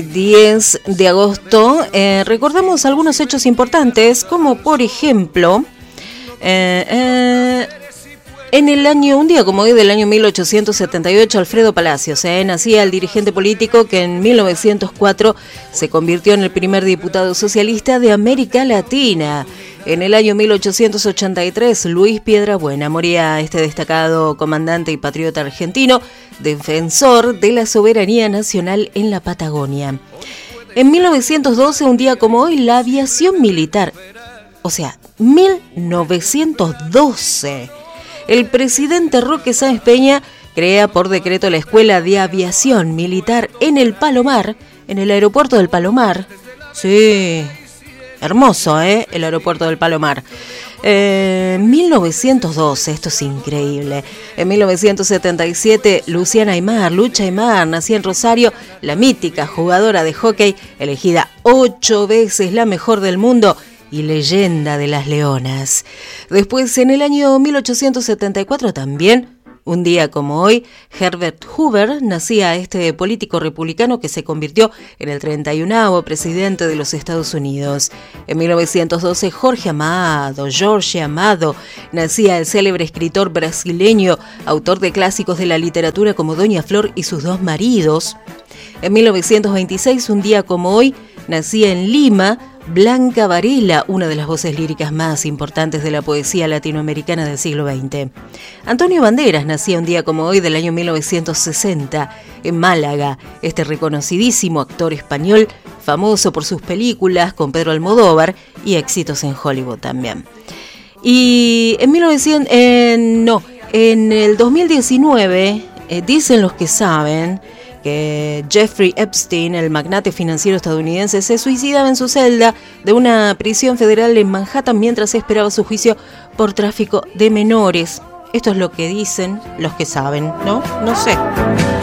10 de agosto recordamos algunos hechos importantes, como por ejemplo, un día como hoy del año 1878, Alfredo Palacios, nacía el dirigente político que en 1904 se convirtió en el primer diputado socialista de América Latina. En el año 1883, Luis Piedrabuena moría, este destacado comandante y patriota argentino, defensor de la soberanía nacional en la Patagonia. En 1912, un día como hoy, la aviación militar, 1912, el presidente Roque Sáenz Peña crea por decreto la Escuela de Aviación Militar en el Palomar, en el aeropuerto del Palomar. Sí, hermoso, el aeropuerto del Palomar. 1912, esto es increíble. En 1977, Lucha Aymar, nacía en Rosario, la mítica jugadora de hockey, elegida 8 veces la mejor del mundo y leyenda de las Leonas. Después, en el año 1874 también, un día como hoy, Herbert Hoover, nacía este político republicano que se convirtió en el 31º presidente de los Estados Unidos. En 1912, Jorge Amado, nacía el célebre escritor brasileño, autor de clásicos de la literatura como Doña Flor y sus 2 maridos. En 1926, un día como hoy, nacía en Lima Blanca Varela, una de las voces líricas más importantes de la poesía latinoamericana del siglo XX. Antonio Banderas nacía un día como hoy del año 1960 en Málaga, este reconocidísimo actor español, famoso por sus películas con Pedro Almodóvar y éxitos en Hollywood también. Y en el 2019, dicen los que saben que Jeffrey Epstein, el magnate financiero estadounidense, se suicidaba en su celda de una prisión federal en Manhattan mientras esperaba su juicio por tráfico de menores. Esto es lo que dicen los que saben, ¿no? No sé.